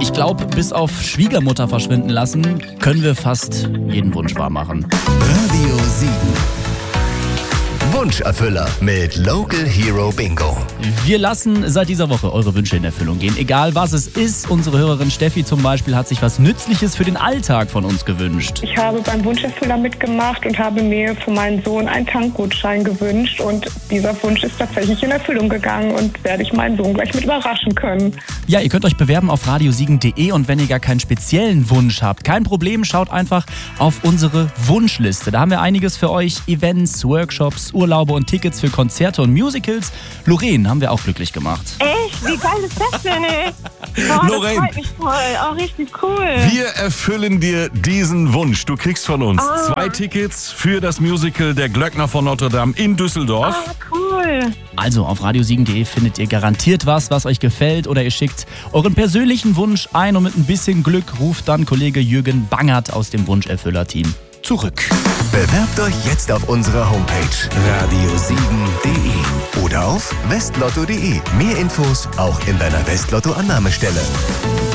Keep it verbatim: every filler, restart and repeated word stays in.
Ich glaube, bis auf Schwiegermutter verschwinden lassen, können wir fast jeden Wunsch wahr machen. Radio sieben. Wunscherfüller mit Local Hero Bingo. Wir lassen seit dieser Woche eure Wünsche in Erfüllung gehen. Egal was es ist, unsere Hörerin Steffi zum Beispiel hat sich was Nützliches für den Alltag von uns gewünscht. Ich habe beim Wunscherfüller mitgemacht und habe mir für meinen Sohn einen Tankgutschein gewünscht. Und dieser Wunsch ist tatsächlich in Erfüllung gegangen und werde ich meinen Sohn gleich mit überraschen können. Ja, ihr könnt euch bewerben auf radiosiegen punkt de und wenn ihr gar keinen speziellen Wunsch habt, kein Problem, schaut einfach auf unsere Wunschliste. Da haben wir einiges für euch. Events, Workshops, Urlaube und Tickets für Konzerte und Musicals. Lorraine haben wir auch glücklich gemacht. Echt? Wie geil ist das denn, ey? Oh, Lorraine. Das freut mich voll. Oh, richtig cool. Wir erfüllen dir diesen Wunsch. Du kriegst von uns Ah. zwei Tickets für das Musical Der Glöckner von Notre Dame in Düsseldorf. Ah, cool. Also auf radiosiegen punkt de findet ihr garantiert was, was euch gefällt, oder ihr schickt euren persönlichen Wunsch ein und mit ein bisschen Glück ruft dann Kollege Jürgen Bangert aus dem Wunscherfüller-Team zurück. Bewerbt euch jetzt auf unserer Homepage radio sieben punkt de oder auf westlotto punkt de. Mehr Infos auch in deiner Westlotto-Annahmestelle.